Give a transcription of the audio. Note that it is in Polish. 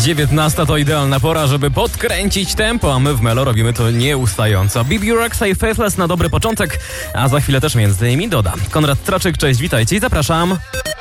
19 to idealna pora, żeby podkręcić tempo, a my w Melo robimy to nieustająco. Bibi Rexa i Faithless na dobry początek, a za chwilę też między innymi Doda. Konrad Traczyk, cześć, witajcie i zapraszam.